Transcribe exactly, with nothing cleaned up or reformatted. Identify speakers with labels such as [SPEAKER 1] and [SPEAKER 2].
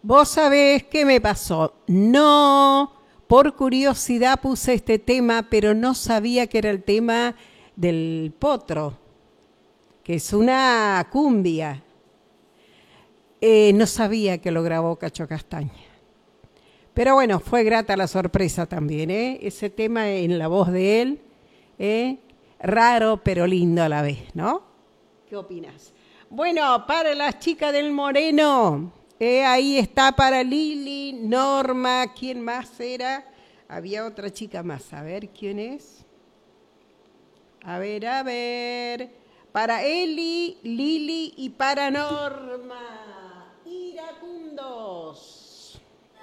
[SPEAKER 1] vos sabés qué me pasó. No, por curiosidad puse este tema, pero no sabía que era el tema del potro, que es una cumbia. Eh, no sabía que lo grabó Cacho Castaña. Pero bueno, fue grata la sorpresa también, ¿eh? Ese tema en la voz de él, ¿eh? Raro pero lindo a la vez, ¿no? ¿Qué opinas? Bueno, para las chicas del Moreno, eh, ahí está para Lili, Norma, ¿quién más era? Había otra chica más, a ver quién es. A ver, a ver. Para Eli, Lili y para Norma.